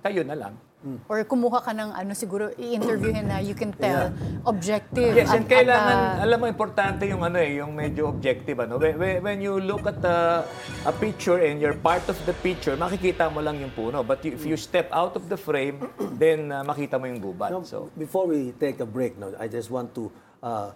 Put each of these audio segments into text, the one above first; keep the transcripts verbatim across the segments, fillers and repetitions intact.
kayo na lang. Or kumuha ka ng ano, siguro i-interviewin na you can tell objective. Yes, at- and kailangan, at, uh, alam mo, importante yung ano eh, yung medyo objective. Ano? When, when- when you look at a, a picture and you're part of the picture, makikita mo lang yung puno. But you, if you step out of the frame, then uh, makita mo yung gubat. No, So, before we take a break, no, I just want to uh,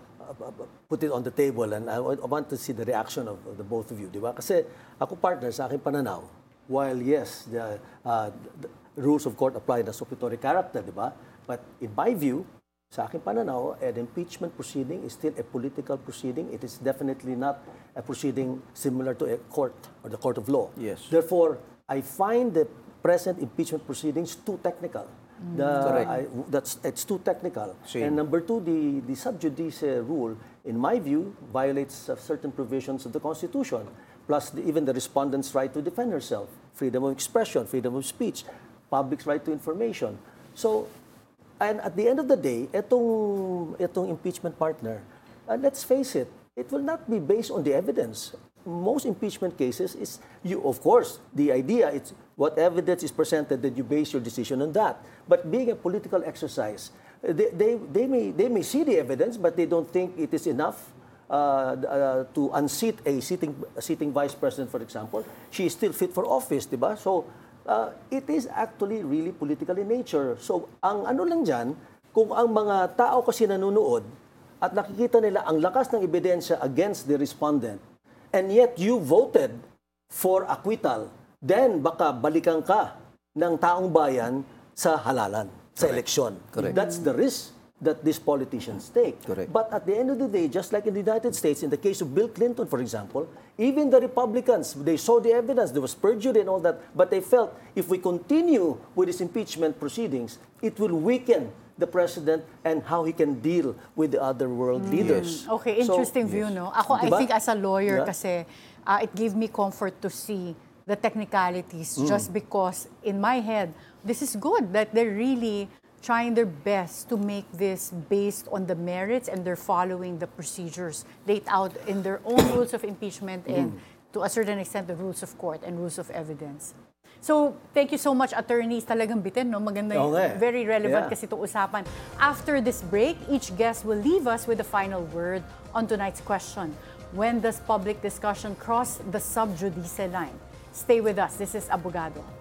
put it on the table and I want I want to see the reaction of, of the both of you, di ba? Kasi ako partner sa aking pananaw, while yes, the, uh, the rules of court apply na suppletory character, di ba? But in my view, sa aking pananaw, an impeachment proceeding is still a political proceeding. It is definitely not a proceeding similar to a court or the court of law. Yes. Therefore, I find the present impeachment proceedings too technical. The, Correct. I, that's it's too technical. Same. And number two, the the sub judice uh, rule, in my view, violates uh, certain provisions of the Constitution. Plus, the, even the respondent's right to defend herself, freedom of expression, freedom of speech, public's right to information. So, and at the end of the day, itong itong impeachment partner, uh, let's face it, it will not be based on the evidence. Most impeachment cases is you, of course, the idea is what evidence is presented that you base your decision on that. But being a political exercise, they, they, they, may, they may see the evidence, but they don't think it is enough uh, uh, to unseat a sitting, a sitting vice president, for example. She is still fit for office, diba? So, uh, it is actually really political in nature. So, ang ano lang dyan, kung ang mga tao kasi nanonood at nakikita nila ang lakas ng ebidensya against the respondent, and yet you voted for acquittal, then baka balikan ka ng taong bayan sa halalan, sa eleksyon. Correct. That's the risk that these politicians take. Correct. But at the end of the day, just like in the United States, in the case of Bill Clinton, for example, even the Republicans, they saw the evidence, there was perjury and all that, but they felt if we continue with these impeachment proceedings, it will weaken the president and how he can deal with the other world leaders. Okay, interesting So, view, yes. no? Ako, I Diba? think as a lawyer, Yeah. kasi uh, it gave me comfort to see the technicalities just because in my head, this is good that they're really trying their best to make this based on the merits and they're following the procedures laid out in their own rules of impeachment and to a certain extent the rules of court and rules of evidence. So, thank you so much, attorneys. Talagang bitin, no? Maganda yung, Oo nga eh. very relevant Yeah. kasi itong usapan. After this break, each guest will leave us with the final word on tonight's question. When does public discussion cross the sub judice line? Stay with us. This is Abogado.